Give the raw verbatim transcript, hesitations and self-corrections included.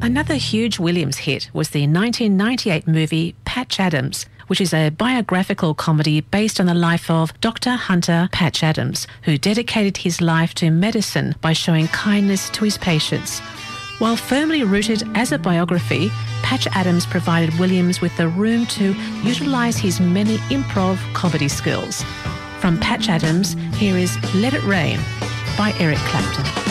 Another huge Williams hit was the nineteen ninety-eight movie Patch Adams, which is a biographical comedy based on the life of Doctor Hunter Patch Adams, who dedicated his life to medicine by showing kindness to his patients. While firmly rooted as a biography, Patch Adams provided Williams with the room to utilise his many improv comedy skills. From Patch Adams, here is Let It Rain by Eric Clapton.